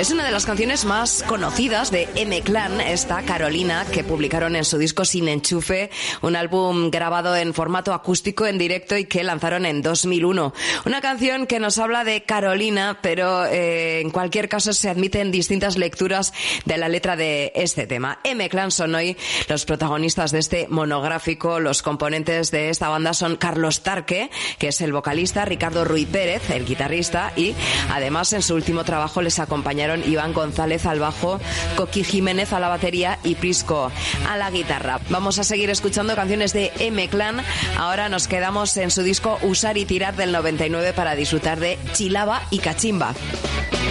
Es una de las canciones más conocidas de M-Clan, esta Carolina, que publicaron en su disco Sin Enchufe, un álbum grabado en formato acústico en directo y que lanzaron en 2001. Una canción que nos habla de Carolina, pero en cualquier caso se admiten distintas lecturas de la letra de este tema. M-Clan son hoy los protagonistas de este monográfico. Los componentes de esta banda son Carlos Tarque, que es el vocalista, Ricardo Ruy Pérez, el guitarrista, y además en su último trabajo les acompañaron Iván González al bajo, Coqui Jiménez a la batería y Prisco a la guitarra. Vamos a seguir escuchando canciones de M-Clan. Ahora nos quedamos en su disco Usar y Tirar del 99 para disfrutar de Chilaba y Cachimba.